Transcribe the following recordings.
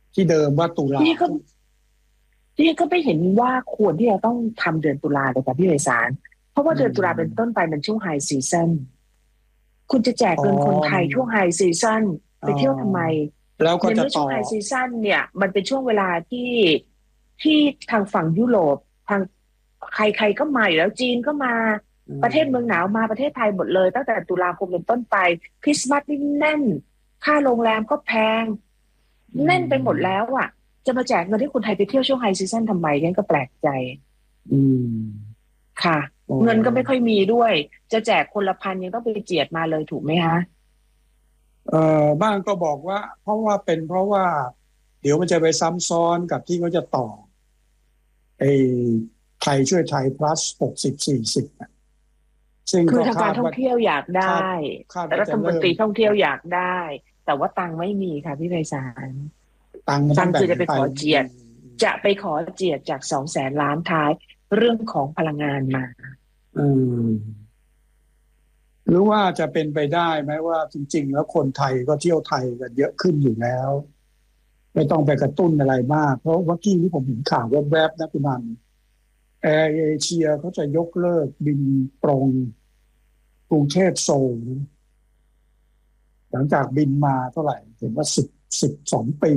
ที่เดิมว่าตุลาที่ก็ที่ก็ไม่เห็นว่าควรที่จะต้องทำเดือนตุลาเลยค่ะพี่ไพศาลเพราะว่าอืเดือนตุลาเป็นต้นมไปมันช่วงไฮซีซั o นคุณจะแจกอ๋อเงินคนไทมันยช่วงไฮซีซั o นอ๋ไปเที่ยวทำไมอแล้วในก็จะต่อเมื่อช่วงไฮซีซั o นเนี่ยมันเป็นช่วงเวลาที่ทางฝั่งยุโรปทางใครๆก็มาอยู่แล้วจีนก็มาอืประเทศเมืองหนาวมมาประเทศไทยหมดเลยตั้งแต่ตุลาคมเป็นต้นไปคริสต์มาสนี่แน่นค่าโรงแรมก็แพงอืแน่นไปหมดแล้มวอ่ะจะมาแจกเงินให้คนไทยไปเที่ยวช่วงไฮซีซั o นทำไมงั้นก็แปลกใจอืมค่ะอ๋อเงินก็ไม่ค่อยมีด้วยจะแจกคนละพันยังต้องไปเจียดมาเลยถูกไหมคะบ้างก็บอกว่าเพราะว่าเดี๋ยวมันจะไปซ้ำซ้อนกับที่เขาจะต่อไอ้ไทยช่วยไทย plus 60/40ซึ่งคือก็ทางการท่องเที่ยวอยากไดคาด้คาดว่ารัฐมนจะเริ่มตรีท่องเที่ยวอยากได้แต่ว่าตังค์ไม่มีค่ะพี่ไพศาลตังค์มันต้องตังค์คือจะไปแบ่งกันไปขอเจียดจะไปขอเจียดจาก200,000,000,000ท้ายเรื่องของพลังงานมาอืม หรือว่าจะเป็นไปได้ไหมว่าจริงๆแล้วคนไทยก็เที่ยวไทยกันเยอะขึ้นอยู่แล้วไม่ต้องไปกระตุ้นอะไรมากเพราะว่ากี้ที่ผมเห็นข่าวแวบๆนะคุณนันแอร์เอเชียเขาจะยกเลิกบินตรงกรุงเทพโซลหลังจากบินมาเท่าไหร่เห็นว่า12 ปี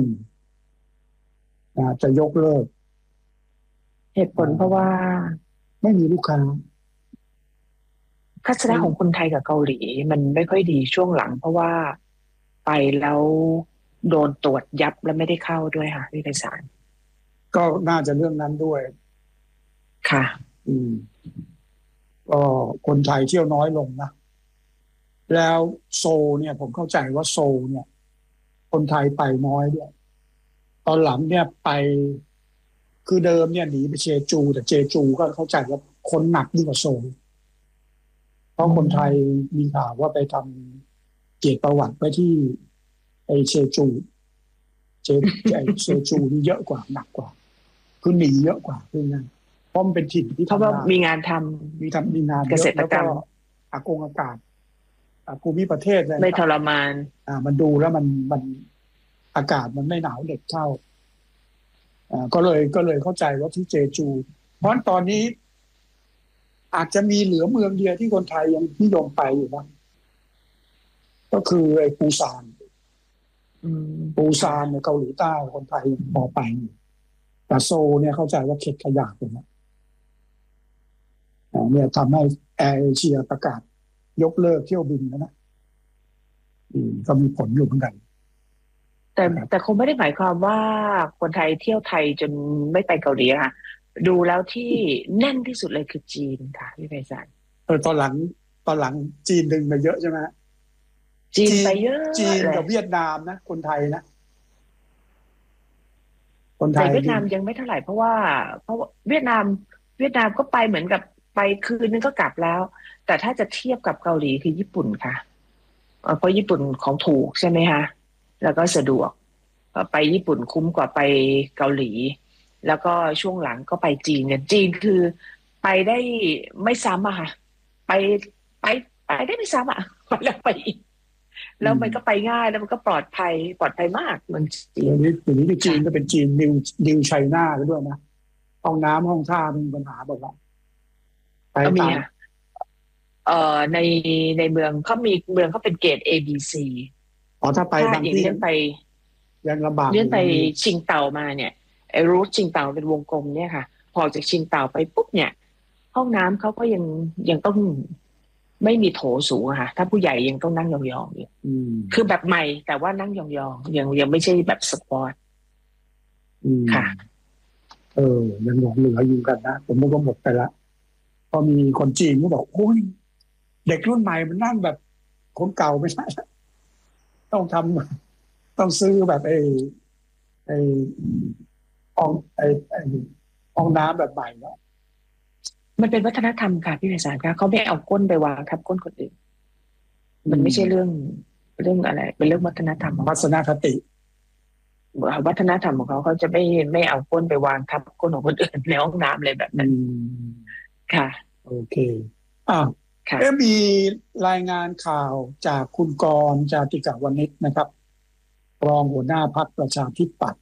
จะยกเลิกเหตุผลเพราะว่าไม่มีลูกค้าทัศนะไม่ของคนไทยกับเกาหลีมันไม่ค่อยดีช่วงหลังเพราะว่าไปแล้วโดนตรวจยับแล้วไม่ได้เข้าด้วยค่ะพี่ไพศาลก็น่าจะเรื่องนั้นด้วยค่ะอืมก็คนไทยเที่ยวน้อยลงนะแล้วโซลเนี่ยผมเข้าใจว่าโซลเนี่ยคนไทยไปน้อยด้วย ตอนหลังเนี่ยไปคือเดิมเนี่ยหนีไปเจจูแต่เจจูก็เข้าใจว่าคนหนักยิ่งกว่าโซลเพอืราะคนไทยมมีข่าวว่าไปทำเกียรติประวัติไว้ที่ไอเชจูเจไอเชจูนี่เยอะกว่าหนักกว่าคือหนีเยอะกว่าคือไงเพราะมันเป็นถิ่นที่เพราะว่าทำงานมีงานทมีงานำเกเยอะแล้วก็ษตรกรรมอากาศภูมิประเทศอะไรไม่ทต่างรมานมันดูแล้วมันอากาศมันไม่หนาวเหน็บเท่าก็เลยเข้าใจว่าที่เจจูเพราะตอนนี้ อาจจะมีเหลือเมืองเดียวที่คนไทยยังนิยมไปอยู่นะก็คือไอ้ปูซานอืมปูซานในค่ะเกาหลีใต้คนไทยยังพอไปอยู่แต่โซลเนี่ยเข้าใจว่าเข็ดขยะไปแล้วเนี่ยทำให้แอร์เอเชียประกาศยกเลิกเที่ยวบินแล้วนะก็มีผลอยู่เหมือนกันแต่นะครับแต่คงไม่ได้หมายความว่าคนไทยเที่ยวไทยจนไม่ไปเกาหลีอะค่ะดูแล้วที่แน่นที่สุดเลยคือจีนค่ะพี่ไพศาลตอนหลังจีนดึงมาเยอะใช่ไหมจีนจีนไปเยอะเลยจีนกับเวียดนามนะคนไทยนะคนไทแต่เวียดยที่นามยังไม่เท่าไหร่เพราะว่าเวียดนามก็ไปเหมือนกับไปคืนนึงก็กลับแล้วแต่ถ้าจะเทียบกับเกาหลีคือญี่ปุ่นค่ะ เพราะญี่ปุ่นของถูกใช่ไหมคะแล้วก็สะดวกไปญี่ปุ่นคุ้มกว่าไปเกาหลีแล้วก็ช่วงหลังก็ไปจีนเนี่ยจีนคือไปได้ไม่ซ้ำอะค่ะไปไปไปได้ไม่ซ้ำอะไปแล้วไปอีกอืแล้วมันก็ไปมง่ายแล้วมันก็ปลอดภัยมากเมืองจีนเดี๋ยวนี้ที่จีค่ะนก็เป็นจีนนิวไชน่าแล้วด้วยนะห้องน้ำห้องท่ามีปัญหาบอกว่าไปตามก็มีค่ะในเมืองเขามีเมืองเขาเป็นเกรด A B C อ๋อถ้าไปถ้าบางที่ยังอย่างเลี้ยนไปยังลำบากเลื่อนไปอยู่ยังมีชิงเต่ามาเนี่ยไอ้รูทชิงเต่าเป็นวงกลมเนี่ยค่ะพอออกจากชิงเต่าไปปุ๊บเนี่ยห้องน้ำเขาก็ยังต้องไม่มีโถสูงอะค่ะถ้าผู้ใหญ่ยังต้องนั่งยองๆอยู่อืมคือแบบใหม่แต่ว่านั่งยองๆยังไม่ใช่แบบสปอร์ตอืมค่ะยังหลงเหลืออยู่กันนะผมนึกว่าหมดไปละพอมีคนจีนก็บอกโอ้ยเด็กรุ่นใหม่มันนั่งแบบคนเก่าไม่ได้ต้องทต้องซื้อแบบไอ้ห้องไอ้ห้องน้ำแบบใหม่แล้วมันเป็นวัฒนธรรมค่ะพี่ไพศาลคะเขาไม่เอาก้นไปวางทับก้นคนอื่นอืมันไม่ใช่เรื่อมงเรื่องอะไรเป็นเรื่องวัฒนธรรมของเขาทัศนคติวัฒนธรรมของเขาเขาจะไม่เอาก้นไปวางทับก้นของคนอื่นในห้องน้ำเลยแบบอืนั้นมค่ะโอเคอ่าค่ะมีรายงานข่าวจากคุณกรณ์จาติกาวนิชนะครับ รองหัวหน้าพรรคประชาธิปัตย์